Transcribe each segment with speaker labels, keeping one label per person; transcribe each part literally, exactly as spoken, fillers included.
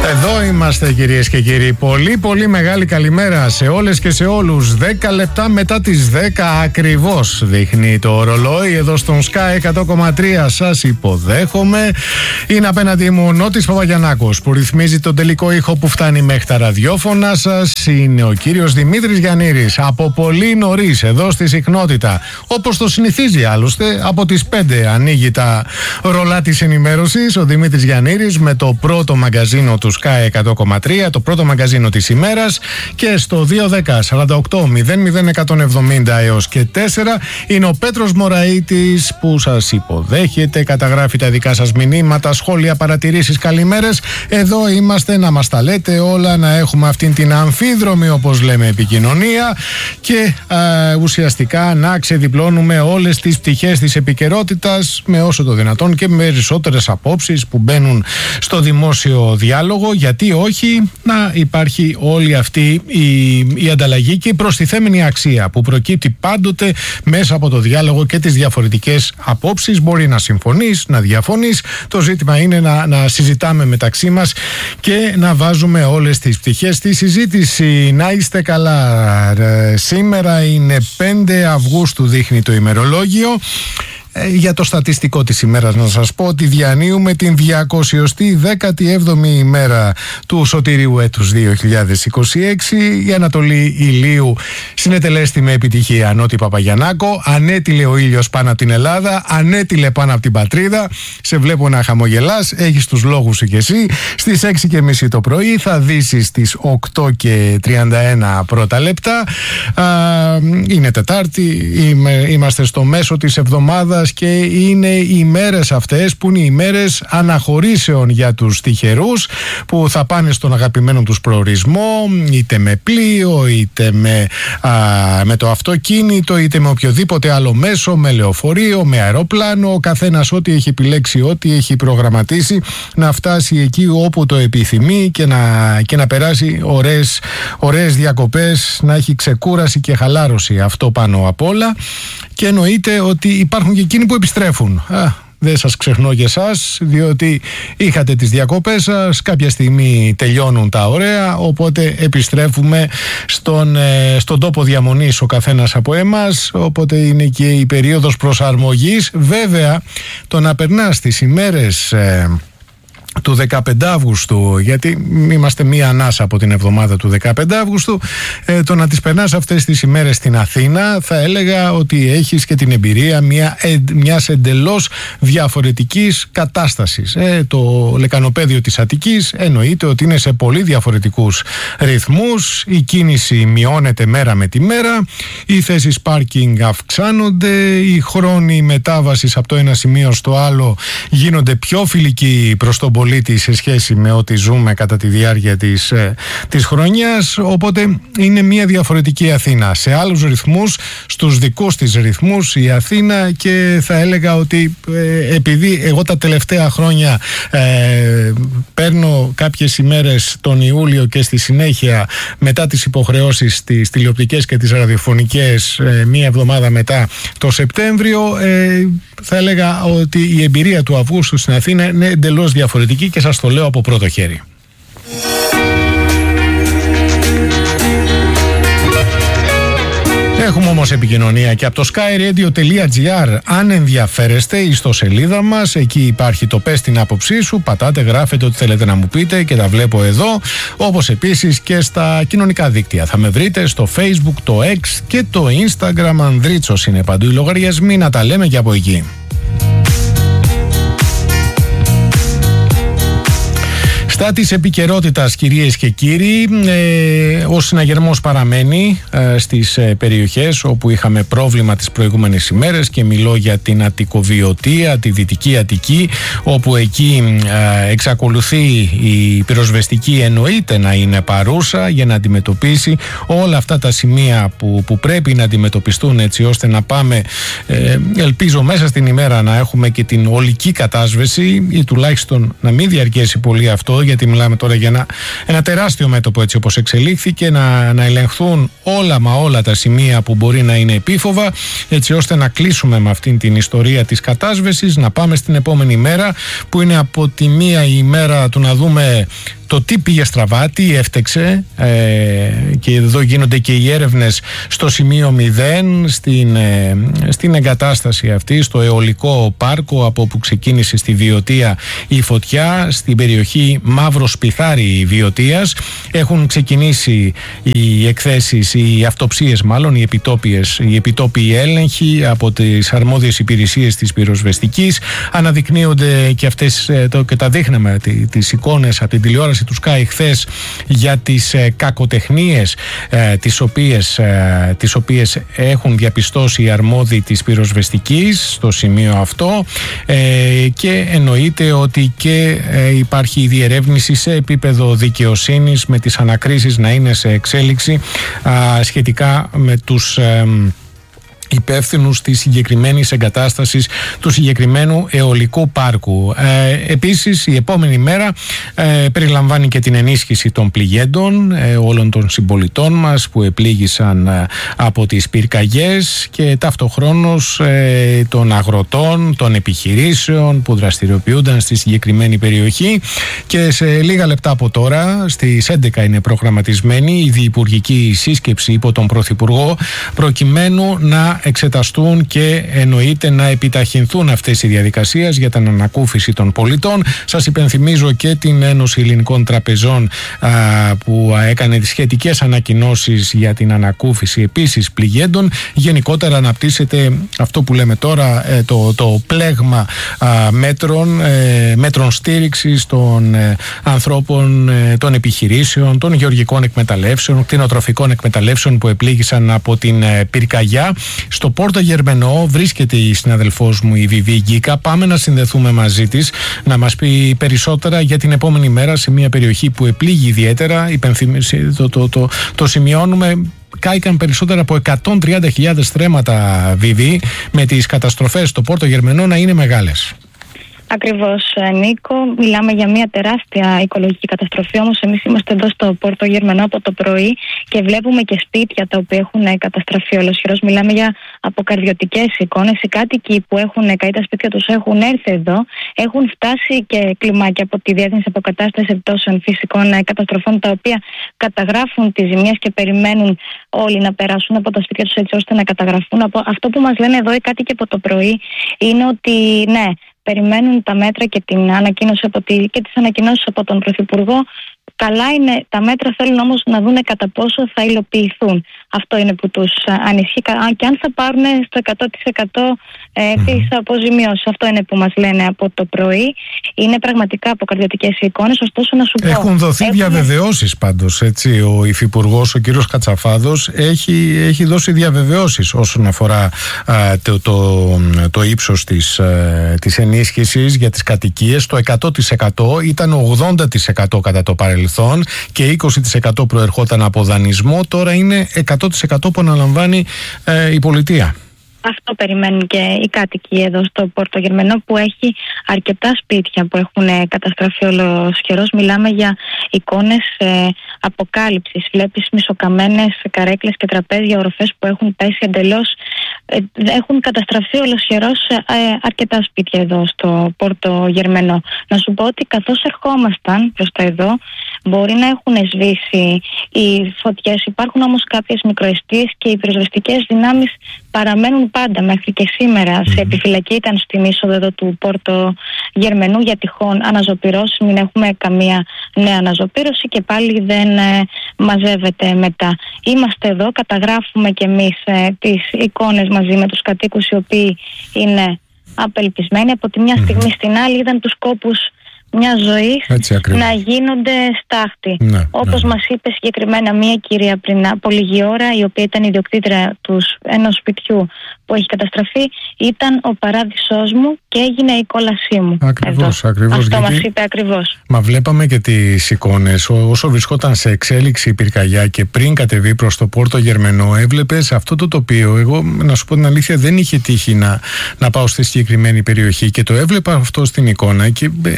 Speaker 1: Εδώ είμαστε, κυρίες και κύριοι. Πολύ πολύ μεγάλη καλημέρα σε όλες και σε όλους. δέκα λεπτά μετά τις δέκα ακριβώς δείχνει το ρολόι. Εδώ στον Sky εκατό κόμμα τρία σας υποδέχομαι. Είναι απέναντί μου ο Νότης Παπαγιαννάκος που ρυθμίζει τον τελικό ήχο που φτάνει μέχρι τα ραδιόφωνα σας. Είναι ο κύριος Δημήτρης Γιαννήρης από πολύ νωρίς εδώ στη συχνότητα. Όπως το συνηθίζει άλλωστε, από τις πέντε ανοίγει τα ρολά της ενημέρωσης ο Δημήτρης Γιαννήρης με το πρώτο μαγκαζίνο του Sky εκατό κόμμα τρία, το πρώτο μαγκαζίνο της ημέρας, και στο δύο δέκα σαράντα οκτώ μηδέν μηδέν εκατόν εβδομήντα έως και τέσσερα είναι ο Πέτρος Μωραΐτης που σας υποδέχεται, καταγράφει τα δικά σας μηνύματα, σχόλια, παρατηρήσεις, καλημέρες. Εδώ είμαστε να μας τα λέτε όλα, να έχουμε αυτήν την αμφίδρομη, όπως λέμε, επικοινωνία και α, ουσιαστικά να ξεδιπλώνουμε όλες τις πτυχές της επικαιρότητας με όσο το δυνατόν και με περισσότερες απόψεις που μπαίνουν στο δημόσιο διάλογο. Γιατί όχι, να υπάρχει όλη αυτή η, η ανταλλαγή και η προστιθέμενη αξία που προκύπτει πάντοτε μέσα από το διάλογο και τις διαφορετικές απόψεις. Μπορεί να συμφωνείς, να διαφωνείς. Το ζήτημα είναι να, να συζητάμε μεταξύ μας και να βάζουμε όλες τις πτυχές στη συζήτηση. Να είστε καλά. Σήμερα είναι πέντε Αυγούστου, δείχνει το ημερολόγιο. Για το στατιστικό της ημέρας να σας πω ότι διανύουμε την διακόσιη δέκατη έβδομη ημέρα του σωτηρίου έτους δύο χιλιάδες είκοσι έξι. Η Ανατολή ηλίου συνετελέστη με επιτυχία. Νότι Παπαγιαννάκο, ανέτειλε ο ήλιος πάνω από την Ελλάδα, ανέτειλε πάνω από την πατρίδα. Σε βλέπω να χαμογελάς, έχεις τους λόγους σου κι εσύ. Στις έξι και μισή το πρωί θα δύσεις στις οκτώ και τριάντα ένα πρώτα λεπτά. Είναι Τετάρτη, είμαστε στο μέσο της εβδομάδας και είναι οι μέρες αυτές που είναι οι μέρες αναχωρήσεων για τους τυχερούς που θα πάνε στον αγαπημένο τους προορισμό, είτε με πλοίο, είτε με, α, με το αυτοκίνητο, είτε με οποιοδήποτε άλλο μέσο, με λεωφορείο, με αεροπλάνο. Ο καθένας ό,τι έχει επιλέξει, ό,τι έχει προγραμματίσει, να φτάσει εκεί όπου το επιθυμεί και να, και να περάσει ωραίες, ωραίες διακοπές, να έχει ξεκούραση και χαλάρωση, αυτό πάνω απ' όλα. Και εννοείται ότι υπάρχουν και εκείνοι που επιστρέφουν. Α, δεν σας ξεχνώ και εσάς, διότι είχατε τις διακοπές σας, κάποια στιγμή τελειώνουν τα ωραία, οπότε επιστρέφουμε στον, ε, στον τόπο διαμονής ο καθένας από εμάς, οπότε είναι και η περίοδος προσαρμογής. Βέβαια, το να περνάς τις ημέρες Ε, του δεκαπέντε Αυγούστου, γιατί είμαστε μία ανάσα από την εβδομάδα του δεκαπέντε Αυγούστου, ε, το να τις περνάς αυτές τις ημέρες στην Αθήνα, θα έλεγα ότι έχεις και την εμπειρία μια, ε, μιας εντελώς διαφορετικής κατάστασης. Ε, το λεκανοπέδιο της Αττικής εννοείται ότι είναι σε πολύ διαφορετικούς ρυθμούς, η κίνηση μειώνεται μέρα με τη μέρα, οι θέσεις πάρκινγκ αυξάνονται, οι χρόνοι μετάβασης από το ένα σημείο στο άλλο γίνονται πιο φιλικοί προς τον πολίτη σε σχέση με ό,τι ζούμε κατά τη διάρκεια της, ε, της χρονιάς, οπότε είναι μια διαφορετική Αθήνα. Σε άλλους ρυθμούς, στους δικούς της ρυθμούς η Αθήνα, και θα έλεγα ότι ε, επειδή εγώ τα τελευταία χρόνια ε, παίρνω κάποιες ημέρες τον Ιούλιο και στη συνέχεια μετά τις υποχρεώσεις τις τηλεοπτικές και τις ραδιοφωνικές ε, μία εβδομάδα μετά το Σεπτέμβριο, ε, θα έλεγα ότι η εμπειρία του Αυγούστου στην Αθήνα είναι εντελώς διαφορετική και σας το λέω από πρώτο χέρι. Έχουμε όμως επικοινωνία και από το skyradio.gr. Αν ενδιαφέρεστε, η ιστοσελίδα μας, εκεί υπάρχει το πες την άποψή σου, πατάτε, γράφετε ό,τι θέλετε να μου πείτε και τα βλέπω εδώ, όπως επίσης και στα κοινωνικά δίκτυα. Θα με βρείτε στο Facebook, το X και το Instagram. Ανδρίτσος είναι παντού οι λογαριασμοί, να τα λέμε και από εκεί. Στα της επικαιρότητας, κυρίες και κύριοι, ε, ο συναγερμός παραμένει ε, στις ε, περιοχές όπου είχαμε πρόβλημα τις προηγούμενες ημέρες, και μιλώ για την Αττικοβιωτία, τη Δυτική Αττική, όπου εκεί ε, εξακολουθεί η πυροσβεστική εννοείται να είναι παρούσα για να αντιμετωπίσει όλα αυτά τα σημεία που, που πρέπει να αντιμετωπιστούν, έτσι ώστε να πάμε, ε, ελπίζω μέσα στην ημέρα να έχουμε και την ολική κατάσβεση, ή τουλάχιστον να μην διαρκέσει πολύ αυτό, γιατί μιλάμε τώρα για ένα, ένα τεράστιο μέτωπο έτσι όπως εξελίχθηκε, να, να ελεγχθούν όλα μα όλα τα σημεία που μπορεί να είναι επίφοβα, έτσι ώστε να κλείσουμε με αυτήν την ιστορία της κατάσβεσης, να πάμε στην επόμενη μέρα που είναι από τη μία η ημέρα του να δούμε το τι πήγε στραβά, τι έφτεξε, ε, και εδώ γίνονται και οι έρευνες στο σημείο μηδέν, στην, ε, στην εγκατάσταση αυτή, στο αιωλικό πάρκο από όπου ξεκίνησε στη Βιωτία η φωτιά, στην περιοχή Μαύρο Σπιθάρι Βιωτίας. Έχουν ξεκινήσει οι εκθέσεις, οι αυτοψίες μάλλον, οι επιτόπιες, οι επιτόπιοι έλεγχοι από τις αρμόδιες υπηρεσίες της πυροσβεστικής. Αναδεικνύονται και αυτές, το, και τα δείχναμε, τις εικόνες από την τηλεόραση του Sky χθες για τις ε, κακοτεχνίες ε, τις, οποίες, ε, τις οποίες έχουν διαπιστώσει οι αρμόδιοι της πυροσβεστικής στο σημείο αυτό, ε, και εννοείται ότι και ε, υπάρχει η διερεύνηση σε επίπεδο δικαιοσύνης, με τις ανακρίσεις να είναι σε εξέλιξη α, σχετικά με τους ε, υπεύθυνους της συγκεκριμένης εγκατάστασης του συγκεκριμένου αιωλικού πάρκου. Ε, επίσης, η επόμενη μέρα ε, περιλαμβάνει και την ενίσχυση των πληγέντων, ε, όλων των συμπολιτών μας που επλήγησαν ε, από τις πυρκαγιές, και ταυτοχρόνως ε, των αγροτών, των επιχειρήσεων που δραστηριοποιούνταν στη συγκεκριμένη περιοχή. Και σε λίγα λεπτά από τώρα, στις έντεκα είναι προγραμματισμένη η διυπουργική σύσκεψη υπό τον Πρωθυπουργό, προκειμένου να εξεταστούν και εννοείται να επιταχυνθούν αυτές οι διαδικασίες για την ανακούφιση των πολιτών. Σας υπενθυμίζω και την Ένωση Ελληνικών Τραπεζών α, που έκανε τις σχετικές ανακοινώσεις για την ανακούφιση επίσης πληγέντων. Γενικότερα αναπτύσσεται αυτό που λέμε τώρα, ε, το, το πλέγμα α, μέτρων, ε, μέτρων στήριξης των ε, ανθρώπων, ε, των επιχειρήσεων, των γεωργικών εκμεταλλεύσεων, κτηνοτροφικών εκμεταλλεύσεων που επλήγησαν από την ε, πυρκαγιά. Στο Πόρτο Γερμενό βρίσκεται η συναδελφός μου η Βιβί Γκίκα. Πάμε να συνδεθούμε μαζί της, να μας πει περισσότερα για την επόμενη μέρα σε μια περιοχή που επλήγει ιδιαίτερα. Το, το, το, το σημειώνουμε. Κάηκαν περισσότερα από εκατόν τριάντα χιλιάδες στρέμματα, Βιβί, με τις καταστροφές στο Πόρτο Γερμενό να είναι μεγάλες.
Speaker 2: Ακριβώς, Νίκο. Μιλάμε για μια τεράστια οικολογική καταστροφή. Όμως, εμείς είμαστε εδώ στο Πόρτο Γερμενό από το πρωί και βλέπουμε και σπίτια τα οποία έχουν καταστραφεί ολοσχερώς. Μιλάμε για αποκαρδιωτικές εικόνες. Οι κάτοικοι που έχουν καεί τα σπίτια τους έχουν έρθει εδώ. Έχουν φτάσει και κλιμάκια από τη Διεύθυνση Αποκατάστασης Επιπτώσεων Φυσικών Καταστροφών, τα οποία καταγράφουν τις ζημιές και περιμένουν όλοι να περάσουν από τα σπίτια τους έτσι ώστε να καταγραφούν. Από αυτό που μας λένε εδώ οι κάτοικοι από το πρωί είναι ότι ναι, περιμένουν τα μέτρα και, την ανακοίνωση από τη, και τις ανακοινώσεις από τον Πρωθυπουργό. Καλά είναι τα μέτρα, θέλουν όμως να δούνε κατά πόσο θα υλοποιηθούν. Αυτό είναι που τους ανησυχεί, και αν θα πάρουν στο εκατό τοις εκατό ε, τις αποζημιώσεις. Αυτό είναι που μας λένε από το πρωί. Είναι πραγματικά αποκαρδιωτικές εικόνες, ωστόσο να σου πω...
Speaker 1: Έχουν δοθεί έχουμε... διαβεβαιώσεις πάντως, έτσι. Ο Υφυπουργός, ο κύριος Κατσαφάδος, έχει, έχει δώσει διαβεβαιώσεις όσον αφορά α, το, το, το ύψος της, α, της ενίσχυσης για τις κατοικίες. Το εκατό τοις εκατό ήταν ογδόντα τοις εκατό κατά το παρελθόν και είκοσι τοις εκατό προερχόταν από δανεισμό. Τώρα είναι εκατό τοις εκατό που αναλαμβάνει ε, η πολιτεία.
Speaker 2: Αυτό περιμένουν και οι κάτοικοι εδώ στο Πόρτο Γερμενό, που έχει αρκετά σπίτια που έχουν καταστραφεί ολοσχερώς. Μιλάμε για εικόνες ε, αποκάλυψης. Βλέπεις μισοκαμμένες καρέκλες και τραπέζια, οροφές που έχουν πέσει εντελώς. Ε, έχουν καταστραφεί ολοσχερώς ε, αρκετά σπίτια εδώ στο Πόρτο Γερμενό. Να σου πω ότι καθώς ερχόμασταν προς τα εδώ, μπορεί να έχουν σβήσει οι φωτιές. Υπάρχουν όμως κάποιες μικροαιστείες και οι πυροσβεστικές δυνάμεις παραμένουν πάντα μέχρι και σήμερα σε επιφυλακή. Ήταν στην είσοδο εδώ του Πόρτο Γερμενού για τυχόν αναζωπυρώσεις. Μην έχουμε καμία νέα αναζωπύρωση και πάλι δεν ε, μαζεύεται μετά. Είμαστε εδώ, καταγράφουμε κι εμείς ε, τις εικόνες μαζί με τους κατοίκους, οι οποίοι είναι απελπισμένοι. Από τη μια στιγμή στην άλλη είδαν τους κόπους μια ζωή να γίνονται στάχτη. Ναι, Όπως ναι, ναι. μας είπε συγκεκριμένα μία κυρία πριν από λίγη ώρα, η οποία ήταν ιδιοκτήτρια ενός σπιτιού που έχει καταστραφεί, ήταν ο παράδεισός μου και έγινε η κόλασή μου.
Speaker 1: Ακριβώς, ακριβώς.
Speaker 2: Αυτό γιατί... μας είπε ακριβώς.
Speaker 1: Μα βλέπαμε και τις εικόνες. Όσο βρισκόταν σε εξέλιξη η πυρκαγιά και πριν κατεβεί προς το Πόρτο Γερμενό, έβλεπες αυτό το τοπίο. Εγώ, να σου πω την αλήθεια, δεν είχε τύχει να, να πάω στη συγκεκριμένη περιοχή και το έβλεπα αυτό στην εικόνα και έλεγες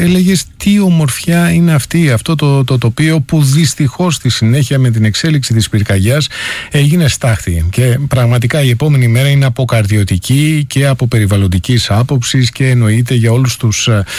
Speaker 1: τι ομορφιά είναι αυτή, αυτό το, το τοπίο που δυστυχώς στη συνέχεια με την εξέλιξη της πυρκαγιάς έγινε στάχτη. Και πραγματικά η επόμενη μέρα είναι αποκαρδιωτική και από περιβαλλοντικής άποψης και εννοείται για όλους τους ε,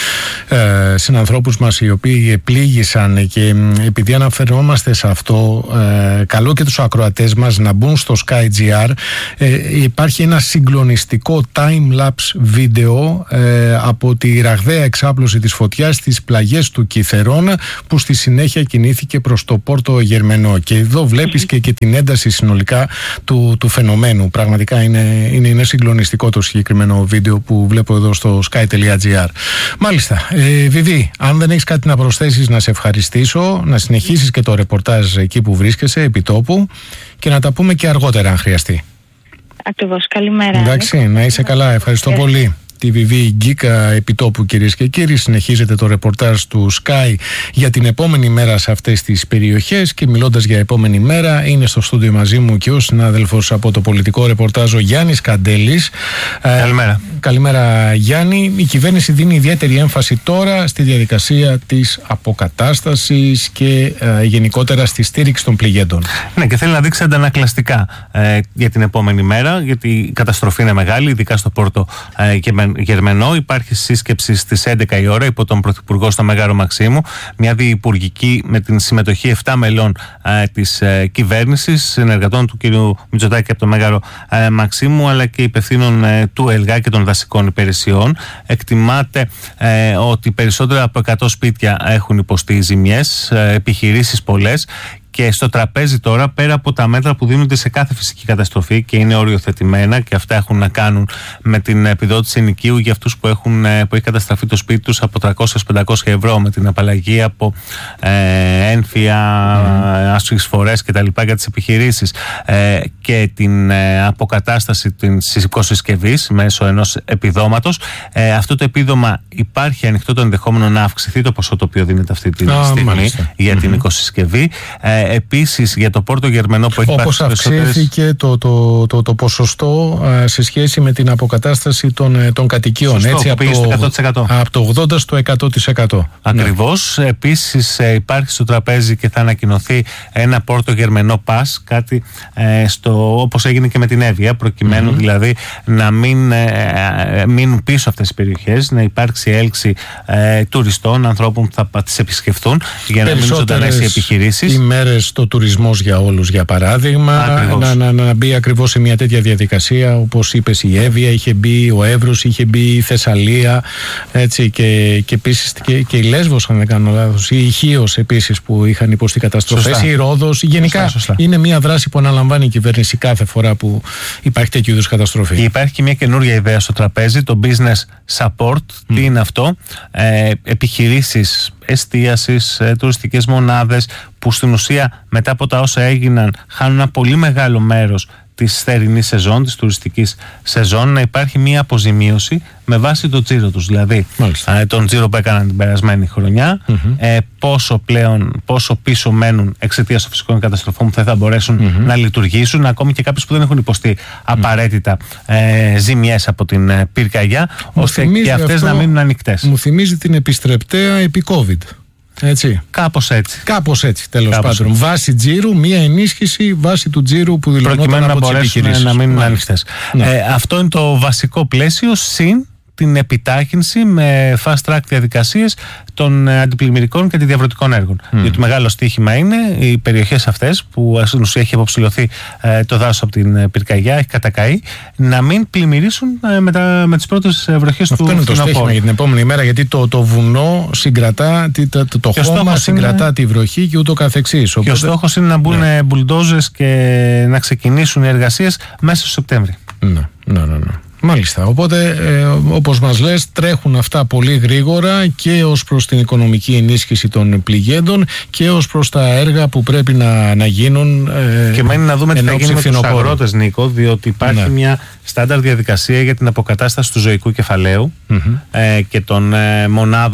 Speaker 1: ε, συνανθρώπους μας οι οποίοι επλήγησαν. Και επειδή αναφερόμαστε σε αυτό, ε, καλό και τους ακροατές μας να μπουν στο SkyGR. Ε, υπάρχει ένα συγκλονιστικό time-lapse βίντεο ε, από τη ραγδαία εξάπλωση της φωτιάς στις πλαγιές του Κιθερώνα, που στη συνέχεια κινήθηκε προς το Πόρτο Γερμενό. Και εδώ βλέπεις και, και την ένταση συνολικά του, του φαινομένου. Πραγματικά είναι, είναι, είναι συγκλονιστικό το συγκεκριμένο βίντεο που βλέπω εδώ στο sky.gr. Μάλιστα. Ε, Βιβί, αν δεν έχεις κάτι να προσθέσεις, να σε ευχαριστήσω, να συνεχίσεις και το ρεπορτάζ εκεί που βρίσκεσαι, επί τόπου, και να τα πούμε και αργότερα αν χρειαστεί.
Speaker 2: Ακριβώς. Καλημέρα.
Speaker 1: Εντάξει, να είσαι καλά. Ευχαριστώ πολύ. Τη Βιβί Γκίκα επιτόπου, κυρίες και κύριοι. Συνεχίζεται το ρεπορτάζ του Sky για την επόμενη μέρα σε αυτές τις περιοχές. Και μιλώντας για επόμενη μέρα, είναι στο στούντιο μαζί μου και ο συνάδελφος από το πολιτικό ρεπορτάζ, ο Γιάννης Καντέλης.
Speaker 3: Καλημέρα.
Speaker 1: Ε, καλημέρα, Γιάννη. Η κυβέρνηση δίνει ιδιαίτερη έμφαση τώρα στη διαδικασία της αποκατάστασης και ε, γενικότερα στη στήριξη των πληγέντων.
Speaker 3: Ναι, και θέλει να δείξει αντανακλαστικά ε, για την επόμενη μέρα, γιατί η καταστροφή είναι μεγάλη, ειδικά στο Πόρτο ε, και Γερμενό. Υπάρχει σύσκεψη στις έντεκα η ώρα υπό τον Πρωθυπουργό στο Μέγαρο Μαξίμου, μια διυπουργική με την συμμετοχή επτά μελών ε, της ε, κυβέρνησης, συνεργατών του κ. Μητσοτάκη από το Μέγαρο ε, Μαξίμου, αλλά και υπευθύνων ε, του ΕΛΓΑ και των δασικών υπηρεσιών. Εκτιμάται ε, ότι περισσότερα από εκατό σπίτια έχουν υποστεί ζημιές, ε, επιχειρήσεις πολλές. Και στο τραπέζι τώρα, πέρα από τα μέτρα που δίνονται σε κάθε φυσική καταστροφή και είναι οριοθετημένα, και αυτά έχουν να κάνουν με την επιδότηση ενοικίου για αυτούς που, έχουν, που έχει καταστραφεί το σπίτι τους από τριακόσια με πεντακόσια ευρώ, με την απαλλαγή από ε, ένφια, mm. άσχης φορές κτλ. Για τις επιχειρήσεις, ε, και την ε, αποκατάσταση της οικοσυσκευής μέσω ενός επιδόματος. Ε, αυτό το επίδομα υπάρχει ανοιχτό το ενδεχόμενο να αυξηθεί το ποσό το οποίο δίνεται αυτή τη oh, στιγμή μάλιστα. για mm-hmm. την οικοσυσκευή. Ε, Επίσης για το Πόρτο Γερμενό που έχει
Speaker 1: όπως αυξήθηκε το, το, το, το ποσοστό α, σε σχέση με την αποκατάσταση των, των κατοικιών.
Speaker 3: Σωστό,
Speaker 1: έτσι, από, το,
Speaker 3: εκατό τοις εκατό.
Speaker 1: από το ογδόντα στο εκατό τοις εκατό.
Speaker 3: Ακριβώς. Ναι. Επίσης ε, υπάρχει στο τραπέζι και θα ανακοινωθεί ένα Πόρτο Γερμενό Pass, κάτι ε, στο, όπως έγινε και με την Εύβοια, προκειμένου mm-hmm. δηλαδή να μην ε, μείνουν πίσω αυτές οι περιοχές, να υπάρξει έλξη ε, τουριστών, ανθρώπων που θα τις επισκεφθούν, για να μείνουν ζωντανές οι επιχειρήσεις.
Speaker 1: Στο τουρισμός για όλους, για παράδειγμα, να, να, να μπει ακριβώς σε μια τέτοια διαδικασία, όπως είπες, η Εύβοια είχε μπει, ο Εύρος είχε μπει, η Θεσσαλία, έτσι, και, και επίσης και, και η Λέσβος, αν δεν κάνω λάθος, η Χίος επίσης που είχαν υποστεί καταστροφές, η Ρόδος. Γενικά σωστά, σωστά. είναι μια δράση που αναλαμβάνει η κυβέρνηση κάθε φορά που υπάρχει τέτοιου είδους καταστροφή.
Speaker 3: Και υπάρχει και μια καινούργια ιδέα στο τραπέζι, το business support. Mm. Τι είναι αυτό? Ε, επιχειρήσεις εστίασης, ε, τουριστικές μονάδες που στην ουσία μετά από τα όσα έγιναν χάνουν ένα πολύ μεγάλο μέρος της θερινής σεζόν, της τουριστικής σεζόν, να υπάρχει μια αποζημίωση με βάση το τζίρο τους. Δηλαδή ε, τον τζίρο που έκαναν την περασμένη χρονιά, mm-hmm. ε, πόσο πλέον, πόσο πίσω μένουν εξαιτίας των φυσικών καταστροφών που δεν θα μπορέσουν mm-hmm. να λειτουργήσουν, ακόμη και κάποιους που δεν έχουν υποστεί mm-hmm. απαραίτητα ε, ζημιές από την ε, πυρκαγιά, μου ώστε και αυτές αυτό, να μείνουν ανοιχτές.
Speaker 1: Μου θυμίζει την επιστρεπτέα επί COVID. Έτσι.
Speaker 3: Κάπως έτσι.
Speaker 1: Κάπως έτσι, τέλος πάντων. Έτσι. Βάση τζίρου, μία ενίσχυση βάση του τζίρου που δηλωνόταν από τις επιχειρήσεις.
Speaker 3: Να μείνουν ανοιχτές. Ναι. Ε, αυτό είναι το βασικό πλαίσιο, συν την επιτάχυνση με fast track διαδικασίες των αντιπλημμυρικών και αντιδιαβρωτικών έργων. Mm. Διότι μεγάλο στοίχημα είναι οι περιοχές αυτές που στην ουσία έχει αποψηλωθεί ε, το δάσος από την πυρκαγιά, έχει κατακαεί, να μην πλημμυρίσουν ε, με, τα, με τις πρώτες βροχές
Speaker 1: αυτό
Speaker 3: του
Speaker 1: φθινοπόρου. Αυτό είναι το στοίχημα για την επόμενη μέρα, γιατί το, το βουνό συγκρατά, το, το, το χώμα συγκρατά είναι... τη βροχή και ούτω καθεξής.
Speaker 3: Οπότε... Και ο στόχος είναι να μπουν ναι. μπουλντόζες και να ξεκινήσουν οι εργασίες μέσα στο Σεπτέμβρη.
Speaker 1: Ναι, ναι, ναι. ναι. Μάλιστα, οπότε ε, όπως μας λες τρέχουν αυτά πολύ γρήγορα και ως προς την οικονομική ενίσχυση των πληγέντων και ως προς τα έργα που πρέπει να, να γίνουν ε,
Speaker 3: και μένει να δούμε τι θα γίνει με τους αγρότες, Νίκο, διότι υπάρχει ναι. μια στάνταρ διαδικασία για την αποκατάσταση του ζωικού κεφαλαίου mm-hmm. ε, και των ε, μονάδων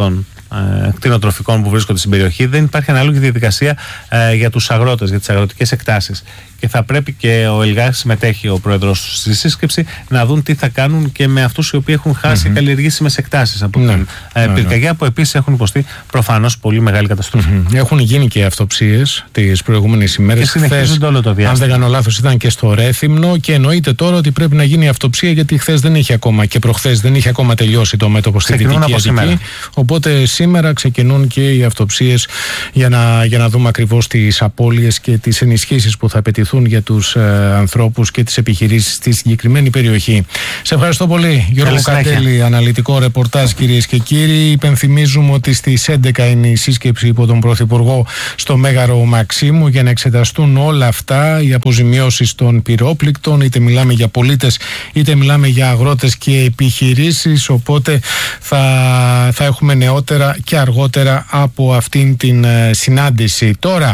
Speaker 3: ε, κτηνοτροφικών που βρίσκονται στην περιοχή. Δεν υπάρχει ανάλογη διαδικασία ε, για τους αγρότες, για τις αγροτικές εκτάσεις. Και θα πρέπει και ο ΕΛΓΑ, συμμετέχει ο πρόεδρος στη σύσκεψη, να δουν τι θα κάνουν και με αυτούς οι οποίοι έχουν χάσει mm-hmm. καλλιεργήσιμες εκτάσεις από ναι. την ε, πυρκαγιά, που επίσης έχουν υποστεί προφανώς πολύ μεγάλη καταστροφή. Mm-hmm.
Speaker 1: Έχουν γίνει και αυτοψίες τις προηγούμενες ημέρες.
Speaker 3: Και συνεχίζονται όλο το διάστημα.
Speaker 1: Αν δεν κάνω λάθος, ήταν και στο Ρέθυμνο και εννοείται τώρα ότι πρέπει να γίνει αυτοψία, γιατί χθες δεν είχε ακόμα και προχθές δεν είχε ακόμα τελειώσει το μέτωπο στη Δυτική Αττική. Οπότε σήμερα ξεκινούν και οι αυτοψίες για να, για να δούμε ακριβώς τις απώλειες και τις ενισχύσεις που θα απαιτηθούν για τους ε, ανθρώπους και τις επιχειρήσεις στη συγκεκριμένη περιοχή. Σε ευχαριστώ πολύ, Γιώργο Κατέλη, αναλυτικό ρεπορτάζ, κυρίες και κύριοι. Υπενθυμίζουμε ότι στις έντεκα είναι η σύσκεψη υπό τον Πρωθυπουργό στο Μέγαρο Μαξίμου για να εξεταστούν όλα αυτά, οι αποζημιώσεις των πυρόπληκτων, είτε μιλάμε για πολίτες είτε μιλάμε για αγρότες και επιχειρήσεις. Οπότε θα, θα έχουμε νεότερα και αργότερα από αυτήν την ε, συνάντηση. Τώρα,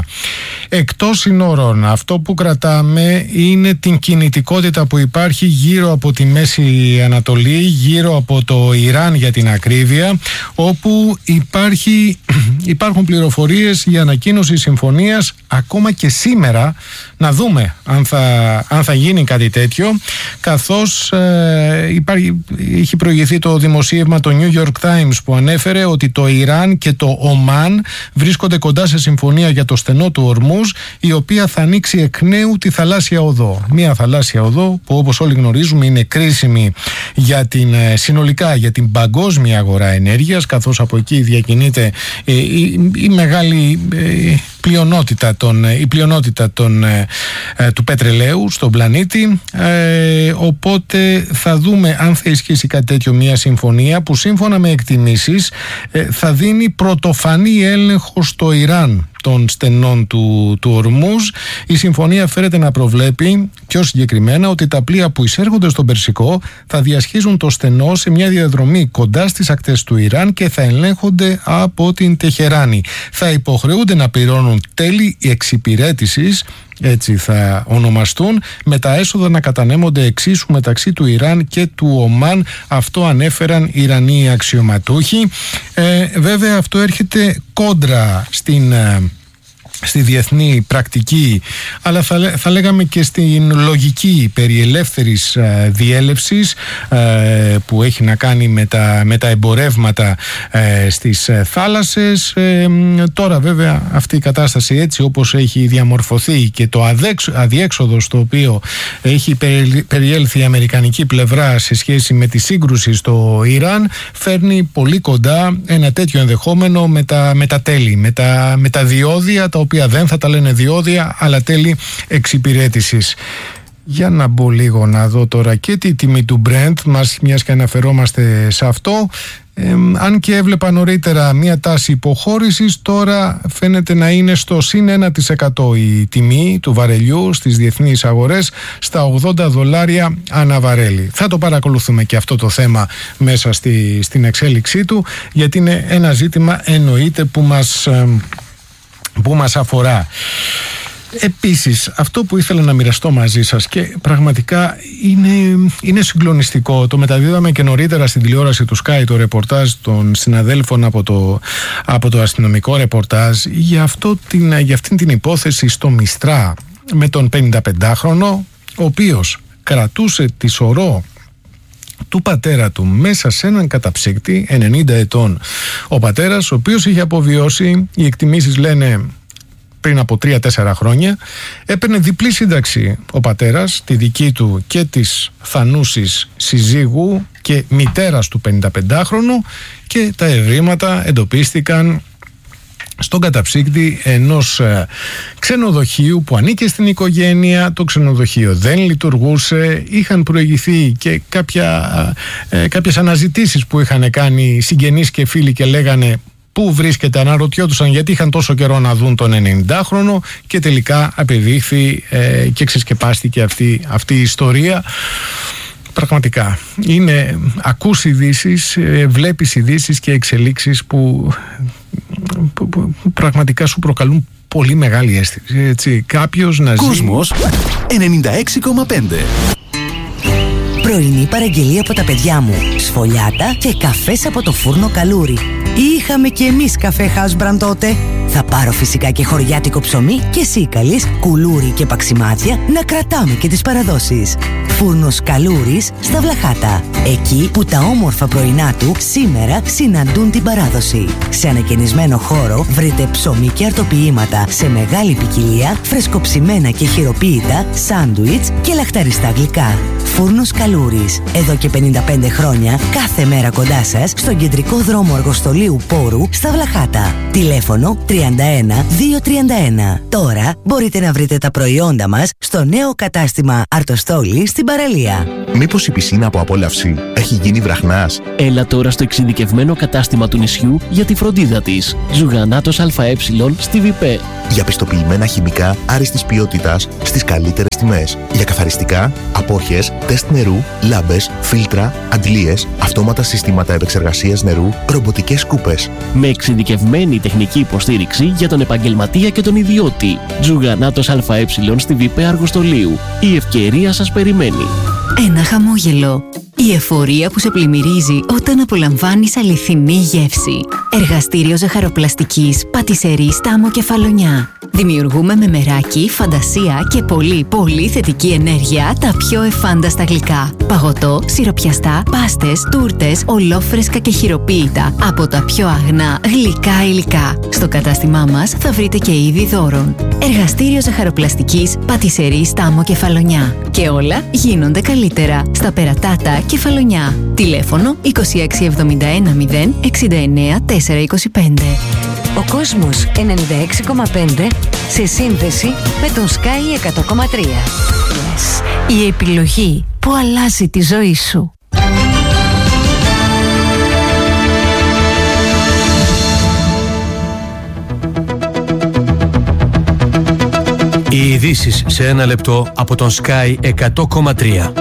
Speaker 1: εκτός συνόρων, αυτό που κρατάμε είναι την κινητικότητα που υπάρχει γύρω από τη Μέση Ανατολή, γύρω από το Ιράν για την ακρίβεια, όπου υπάρχει, υπάρχουν πληροφορίες για ανακοίνωση συμφωνίας ακόμα και σήμερα. Να δούμε αν θα, αν θα γίνει κάτι τέτοιο, καθώς ε, υπάρχει, έχει προηγηθεί το δημοσίευμα το New York Times που ανέφερε ότι το Ιράν και το Ομάν βρίσκονται κοντά σε συμφωνία για το στενό του Ορμούζ, η οποία θα ανοίξει εκ νέου τη θαλάσσια οδό. Μια θαλάσσια οδό που, όπως όλοι γνωρίζουμε, είναι κρίσιμη για την, συνολικά για την παγκόσμια αγορά ενέργειας, καθώς από εκεί διακινείται ε, η, η μεγάλη ε, πλειονότητα, των, η πλειονότητα των, ε, του πετρελαίου στον πλανήτη. Ε, οπότε θα δούμε αν θα ισχύσει κάτι τέτοιο, μια συμφωνία που σύμφωνα με εκτιμήσεις ε, θα δίνει πρωτοφανή έλεγχο στο Ιράν των στενών του, του Ορμούζ. Η συμφωνία φέρεται να προβλέπει πιο συγκεκριμένα ότι τα πλοία που εισέρχονται στον Περσικό θα διασχίζουν το στενό σε μια διαδρομή κοντά στις ακτές του Ιράν και θα ελέγχονται από την Τεχεράνη. Θα υποχρεούνται να πληρώνουν τέλη εξυπηρέτησης, έτσι θα ονομαστούν, με τα έσοδα να κατανέμονται εξίσου μεταξύ του Ιράν και του Ομάν. Αυτό ανέφεραν οι Ιρανοί αξιωματούχοι. Ε, βέβαια αυτό έρχεται κόντρα στην... στη διεθνή πρακτική, αλλά θα, θα λέγαμε και στην λογική περί ελεύθερης ε, διέλευσης ε, που έχει να κάνει με τα, με τα εμπορεύματα ε, στις ε, θάλασσες. Ε, τώρα βέβαια αυτή η κατάσταση, έτσι όπως έχει διαμορφωθεί, και το αδέξ, αδιέξοδο στο οποίο έχει περι, περιέλθει η αμερικανική πλευρά σε σχέση με τη σύγκρουση στο Ιράν, φέρνει πολύ κοντά ένα τέτοιο ενδεχόμενο με τα, με τα τέλη, με τα, με τα διόδια, τα οποία δεν θα τα λένε διόδια αλλά τέλη εξυπηρέτησης. Για να μπω λίγο να δω τώρα και τη τιμή του Brent, μας, μιας και αναφερόμαστε σε αυτό. Ε, αν και έβλεπα νωρίτερα μια τάση υποχώρησης, τώρα φαίνεται να είναι στο συν ένα τοις εκατό η τιμή του βαρελιού στις διεθνείς αγορές, στα ογδόντα δολάρια ανά βαρέλι. Θα το παρακολουθούμε και αυτό το θέμα μέσα στη, στην εξέλιξή του, γιατί είναι ένα ζήτημα εννοείται που μας... Ε, που μας αφορά. Επίσης, αυτό που ήθελα να μοιραστώ μαζί σας και πραγματικά είναι, είναι συγκλονιστικό, το μεταδίδαμε και νωρίτερα στην τηλεόραση του Sky, το ρεπορτάζ των συναδέλφων από το, από το αστυνομικό ρεπορτάζ για, αυτό την, για αυτήν την υπόθεση στο Μιστρά με τον πενηνταπεντάχρονο, ο οποίος κρατούσε τη σωρό του πατέρα του μέσα σε έναν καταψύκτη, ενενήντα ετών ο πατέρας, ο οποίος είχε αποβιώσει, οι εκτιμήσεις λένε πριν από τρία τέσσερα χρόνια. Έπαιρνε διπλή σύνταξη ο πατέρας, τη δική του και της θανούσης συζύγου και μητέρας του πενηνταπεντάχρονου, και τα ευρήματα εντοπίστηκαν στον καταψύκτη ενός ε, ξενοδοχείου που ανήκε στην οικογένεια. Το ξενοδοχείο δεν λειτουργούσε, είχαν προηγηθεί και κάποια, ε, κάποιες αναζητήσεις που είχαν κάνει συγγενείς και φίλοι και λέγανε πού βρίσκεται, αναρωτιόντουσαν γιατί είχαν τόσο καιρό να δουν τον ενενηντάχρονο, και τελικά απεδείχθη ε, και ξεσκεπάστηκε αυτή, αυτή η ιστορία. Πραγματικά είναι, ακούς ειδήσεις, ε, βλέπεις ειδήσεις και εξελίξεις που, που, που, που πραγματικά σου προκαλούν πολύ μεγάλη αίσθηση, έτσι. Κάποιος να ζει...
Speaker 4: Κόσμος ενενήντα έξι κόμμα πέντε.
Speaker 5: Πρωινή παραγγελία από τα παιδιά μου. Σφολιάτα και καφές από το φούρνο Καλούρι. Είχαμε κι εμείς καφέ House Brand τότε. Θα πάρω φυσικά και χωριάτικο ψωμί και σίκαλης, κουλούρι και παξιμάδια να κρατάμε και τις παραδόσεις. Φούρνος Καλούρης στα Βλαχάτα. Εκεί που τα όμορφα πρωινά του σήμερα συναντούν την παράδοση. Σε ανακαινισμένο χώρο βρείτε ψωμί και αρτοποιήματα σε μεγάλη ποικιλία, φρεσκοψημένα και χειροποίητα, σάντουιτς και λαχταριστά γλυκά. Φούρνος Καλούρης. Εδώ και πενήντα πέντε χρόνια, κάθε μέρα κοντά σας, στον κεντρικό δρόμο Αργοστολίου Πόρου στα Βλαχάτα. Τηλέφωνο τριάντα ένα δύο τριάντα ένα. Τώρα μπορείτε να βρείτε τα προϊόντα μας στο νέο κατάστημα Αρτοστόλη στην παραλία.
Speaker 6: Μήπως η πισίνα από απόλαυση έχει γίνει βραχνάς?
Speaker 7: Έλα τώρα στο εξειδικευμένο κατάστημα του νησιού για τη φροντίδα της. Ζουγανάτος ΑΕ στη Βιπέ.
Speaker 6: Για πιστοποιημένα χημικά άριστης ποιότητας στις καλύτερες τιμές. Για καθαριστικά, απόχες, τεστ νερού, λάμπες, φίλτρα, αντλίες, αυτόματα συστήματα επεξεργασίας νερού, ρομποτικές σκούπες.
Speaker 7: Με εξειδικευμένη τεχνική υποστήριξη για τον επαγγελματία και τον ιδιώτη. Ζουγανάτος ΑΕ στη Βιπέ Αργοστολίου. Η ευκαιρία σας περιμένει.
Speaker 8: Ένα χαμόγελο. Η εφορία που σε πλημμυρίζει όταν απολαμβάνεις αληθινή γεύση. Εργαστήριο ζαχαροπλαστικής, πατισερή Στάμο Κεφαλονιά. Δημιουργούμε με μεράκι, φαντασία και πολύ πολύ θετική ενέργεια τα πιο εφάνταστα γλυκά. Παγωτό, σιροπιαστά, πάστες, τούρτες, ολόφρεσκα και χειροποίητα από τα πιο αγνά γλυκά υλικά. Στο κατάστημά μας θα βρείτε και είδη δώρων. Εργαστήριο ζαχαροπλαστικής, πατισερή Στάμο Κεφαλονιά. Και όλα γίνονται καλύτερα στα Περατάτα Κεφαλονιά. Τηλέφωνο είκοσι έξι εβδομήντα ένα μηδέν εξήντα εννέα τετρακόσια είκοσι πέντε.
Speaker 9: Ο κόσμος ενενήντα έξι κόμμα πέντε σε σύνδεση με τον Sky εκατό κόμμα τρία.
Speaker 8: Yes. Η επιλογή που αλλάζει τη ζωή σου.
Speaker 10: Οι ειδήσεις σε ένα λεπτό από τον Sky εκατό κόμμα τρία.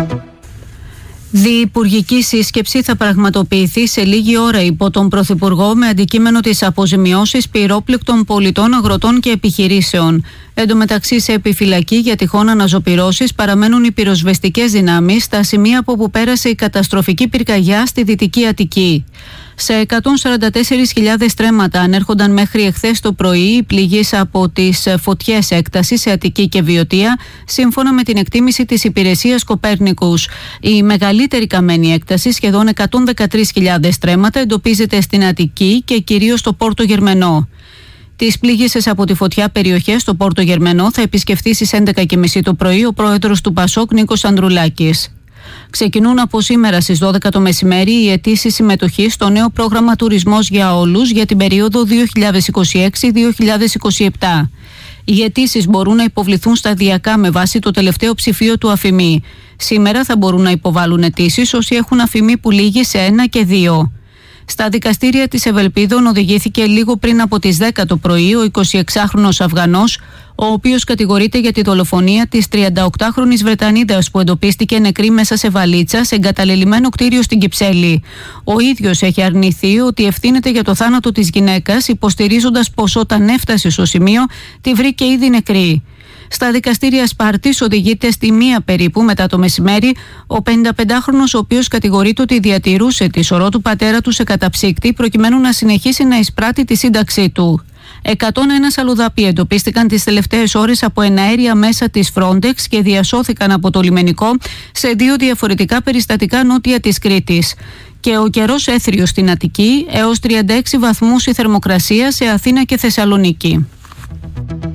Speaker 11: Διυπουργική σύσκεψη θα πραγματοποιηθεί σε λίγη ώρα υπό τον Πρωθυπουργό με αντικείμενο τις αποζημιώσεις πυρόπληκτων πολιτών, αγροτών και επιχειρήσεων. Εν τω μεταξύ, σε επιφυλακή για τυχόν αναζωπυρώσεις παραμένουν οι πυροσβεστικές δυνάμεις στα σημεία από όπου πέρασε η καταστροφική πυρκαγιά στη Δυτική Αττική. Σε εκατόν σαράντα τέσσερις χιλιάδες στρέμματα ανέρχονταν μέχρι εχθές το πρωί οι πληγείς από τις φωτιές έκτασης σε Αττική και Βιωτία, σύμφωνα με την εκτίμηση της υπηρεσίας Κοπέρνικους. Η μεγαλύτερη καμένη έκταση, σχεδόν εκατόν δεκατρείς χιλιάδες στρέμματα, εντοπίζεται στην Αττική και κυρίως στο Πόρτο Γερμενό. Τις πληγήσεις από τη φωτιά περιοχές στο Πόρτο Γερμενό θα επισκεφθεί στις έντεκα και μισή το πρωί ο πρόεδρος του Πασόκ Νίκος Ανδρουλάκης. Ξεκινούν από σήμερα στις δώδεκα το μεσημέρι οι αιτήσεις συμμετοχής στο νέο πρόγραμμα Τουρισμός για Όλους για την περίοδο δύο χιλιάδες είκοσι έξι με δύο χιλιάδες είκοσι επτά. Οι αιτήσεις μπορούν να υποβληθούν σταδιακά με βάση το τελευταίο ψηφίο του αφημί. Σήμερα θα μπορούν να υποβάλουν αιτήσεις όσοι έχουν αφημί που λήγει σε ένα και δύο. Στα δικαστήρια της Ευελπίδων οδηγήθηκε λίγο πριν από τις δέκα το πρωί ο εικοσιεξάχρονος Αφγανός, ο οποίος κατηγορείται για τη δολοφονία της τριανταοκτάχρονης Βρετανίδας που εντοπίστηκε νεκρή μέσα σε βαλίτσα σε εγκαταλελειμμένο κτίριο στην Κυψέλη. Ο ίδιος έχει αρνηθεί ότι ευθύνεται για το θάνατο της γυναίκας, υποστηρίζοντας πως όταν έφτασε στο σημείο τη βρήκε ήδη νεκρή. Στα δικαστήρια Σπάρτης οδηγείται στη μία περίπου μετά το μεσημέρι ο πενηνταπεντάχρονος, ο οποίος κατηγορείται ότι διατηρούσε τη σωρό του πατέρα του σε καταψύκτη προκειμένου να συνεχίσει να εισπράττει τη σύνταξή του. εκατόν ένα αλλοδαποί εντοπίστηκαν τις τελευταίες ώρες από εναέρια μέσα της Frontex και διασώθηκαν από το λιμενικό σε δύο διαφορετικά περιστατικά νότια της Κρήτης. Και ο καιρός έθριος στην Αττική, έως τριάντα έξι βαθμούς η θερμοκρασία σε Αθήνα και Θεσσαλονίκη.